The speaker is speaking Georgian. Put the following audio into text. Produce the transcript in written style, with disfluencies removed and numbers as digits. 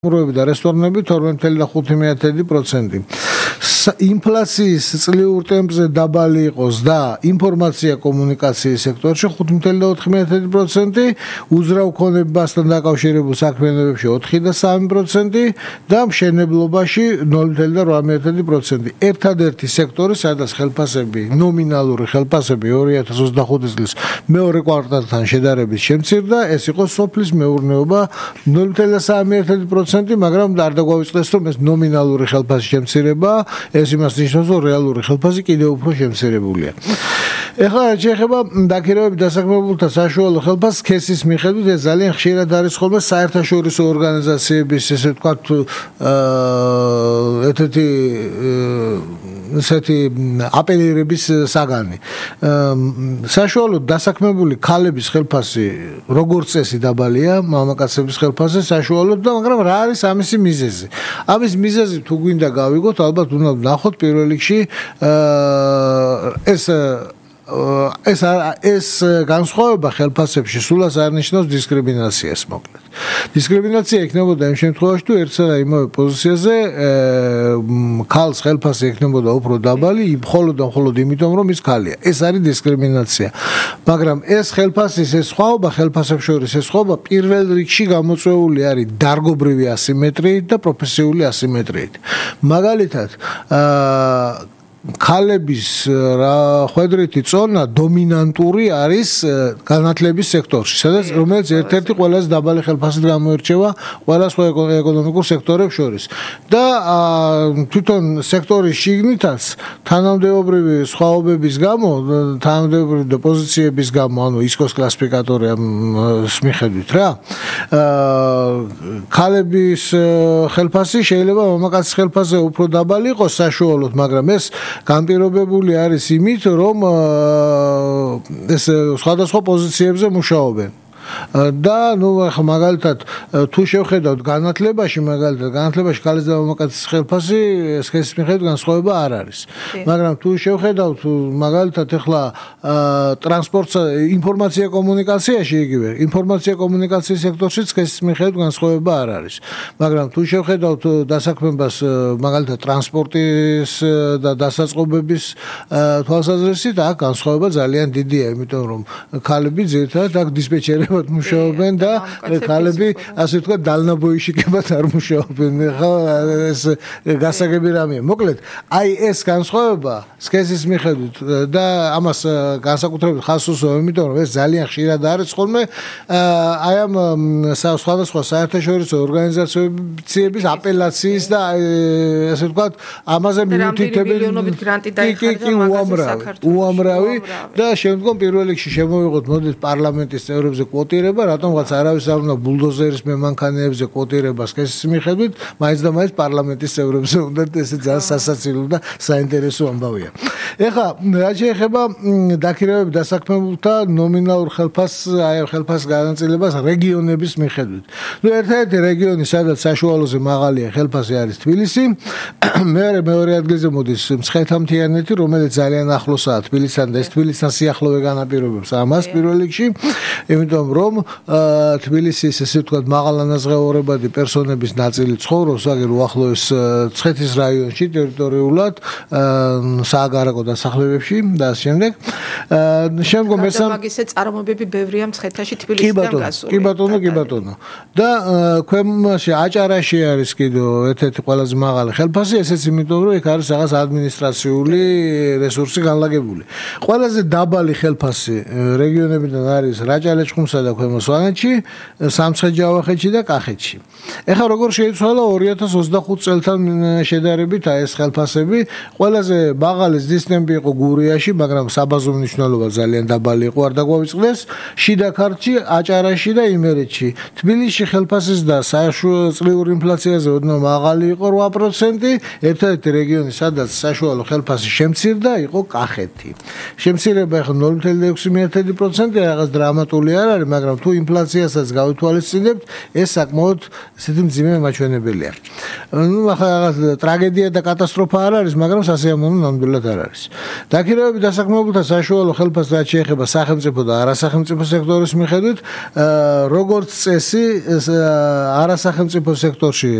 და რესტორნები 12.5%. ინფლაციის წლიურ ტემპზე დაბალი იყოს და ინფორმაცია კომუნიკაციის სექტორში 5.4%, უძრავ ქონებასთან დაკავშირებულ საქმიანობებში 4.3% და მშენებლობაში 0.8%. ერთადერთი სექტორი, სადაც ხელფასები, ნომინალური ხელფასები 2025 წლის მეორე კვარტალთან შედარებით შემცირდა, ეს იყო სოფლის მეურნეობა 0.3%, მაგრამ არ დაგვავიწყდეს, რომ ეს ნომინალური ხელფასის შემცირება, ეს იმას ნიშნავს, რომ რეალური ხელფასი კიდევ უფრო შემცირებულია. ეხლა რაც შეეხება დაქირავებით დასაქმებულთა საშუალო ხელფასს, სქესის მიხედვით ეს ძალიან ხშირად არის ხოლმე საერთაშორისო ორგანიზაციების, ესე ვთქვათ, ესეთი აპელირების საგანი. საშუალოდ დასაქმებული ქალების ხელფასი როგორც წესი დაბალია, მამაკაცების ხელფასზე საშუალოდ და მაგრამ რა არის ამისი მიზეზი? ამის მიზეზი თუ გვინდა გავიგოთ, ალბათ უნდა ვნახოთ პირველ რიგში ეს განსხვავება ხელფასებში სულაც არ ნიშნავს დისკრიმინაციას, მოკლედ. დისკრიმინაცია იქნებოდა იმ შემთხვევაში, თუ ერთსა და იმავე პოზიციაზე ქალს ხელფასი ექნებოდა უფრო დაბალი, მხოლოდ და მხოლოდ იმიტომ, რომ ის ქალია. ეს არის დისკრიმინაცია. მაგრამ ეს ხელფასის ეს სხვაობა, ხელფასებს შორის ეს სხვაობა პირველ რიგში გამოწვეული არის დარგობრივი ასიმეტრიით და პროფესიული ასიმეტრიით. მაგალითად, ქალების ხვედრითი წონა დომინანტური არის განათლების სექტორში, სადაც რომელიც ერთ-ერთი ყველაზე დაბალი ხელფასით გამოირჩევა ყველა სხვა ეკონომიკურ სექტორებს შორის. და თვითონ სექტორის შიგნითაც თანამდებობრივი სხვაობების გამო, თანამდებობრივი პოზიციების გამო, ანუ ისკოს კლასიფიკატორია მიხედვით რა, ქალების ხელფასი შეიძლება მამაკაცის ხელფასზე უფრო დაბალი იყოს საშუალოდ, მაგრამ ეს განპირობებული არის იმით, რომ ეს სხვადასხვა პოზიციებზე მუშაობენ. და ნუ ახლა მაგალითად თუ შევხედავთ განათლებაში ქალის და მამაკაცის ხელფასი სქესის მიხედვით განსხვავება არ არის. მაგრამ თუ შევხედავთ მაგალითად ახლა ტრანსპორტს, ინფორმაცია კომუნიკაციაში იგივე, ინფორმაცია კომუნიკაციის სექტორში სქესის მიხედვით განსხვავება არ არის. მაგრამ თუ შევხედავთ დასაქმებას მაგალითად ტრანსპორტის და დასაწყობების თვალსაზრისით, აქ განსხვავება ძალიან დიდია, იმიტომ რომ ქალები ძირითადად აქ დისპეჩერებად მუშაობენ და ქალები, ასე ვთქვათ, დალნაბოიშიკებად არ მუშაობენ. ხა ეს გასაგები რამეა. მოკლედ, აი ეს განსხვავება სქესის მიხედვით და ამას განსაკუთრებით ხაზს უსვამს, იმიტომ რომ ეს ძალიან ხშირად არის ხოლმე აი ამ სხვადასხვა საერთაშორისო ორგანიზაციების აპელაციის და ასე ვთქვათ, ამაზე მიუთითებელი უამრავი და შემდგომ პირველ რიგში შემოვიღოთ, მოდით პარლამენტის წევრებზე კვოტირება, რატომღაც არავის არ უნდა ბულდოზერის მემანქანეებზე კვოტირება სქესის მიხედვით, მაინც და მაინც პარლამენტის წევრებზე უნდა, ესე ძალიან სასაცილო და საინტერესო ამბავია. ეხლა რაც შეეხება დაქირავებით დასაქმებულთა ნომინალურ ხელფასს განაწილებას რეგიონების მიხედვით. ერთ-ერთი რეგიონი, სადაც საშუალოზე მაღალია ხელფასი არის თბილისი, მეორე ადგილზე მოდის მცხეთა-მთიანეთი, რომელიც ძალიან ახლოსაა თბილისთან და ეს თბილისთან სიახლოვე განაპირობებს ამას პირველ რიგში, იმიტომ რომ თბილისის, ესე ვთქვათ, მაღალანაზღაურებადი პერსონების ნაწილი ცხოვრობს აგერ უახლოეს მცხეთის რაიონში ტერიტორიულად, სააგარაკო დასახლებებში და ამ შემდეგ. შემდგომ მაგისე წარმოებები ბევრია მცხეთაში თბილისიდან გასული. კი ბატონო. და ქვემოში აჭარაში არის კიდევ ერთ-ერთი ყველაზე მაღალი ხელფასი, ესეც იმიტომ რომ იქ არის რაღაც ადმინისტრაციული რესურსი განლაგებული. ყველაზე დაბალი ხელფასი რეგიონებიდან არის რაჭა-ლეჩხუმსა და ქვემო სვანეთში, სამცხე-ჯავახეთში და კახეთში. ეხლა როგორ შეიცვალა 2025 წელთან შედარებით ეს ხელფასები? ყველაზე მაღალი ზრდის ტემპი იყო გურიაში, მაგრამ საბაზო მნიშვნელობა ძალიან დაბალი იყო, არ დაგვავიწყდეს. შიდა ქართლში, აჭარაში და იმერეთში. თბილისში ხელფასის და საშუალო ინფლაციაზე ოდნავ მაღალი იყო 8%, ერთ-ერთი რეგიონი, სადაც საშუალო ხელფასი შემცირდა, იყო კახეთი. შემცირება ახლა 0.6%, რაღაც დრამატული არ არის, მაგრამ თუ ინფლაციასაც გავითვალისწინებთ, ეს საკმაოდ ესეთი მძიმე მაჩვენებელია. ნუ ახლა რაღაც ტრაგედია და კატასტროფა არ არის, მაგრამ სასიამოვნო ნამდვილად არ არის. დაქირავები დასაქმებულთა საშუალო ხელფასს რაც შეეხება სახელმწიფო და არასახელმწიფო სექტორის მიხედვით, როგორც წესი, არასახელმწიფო სექტორში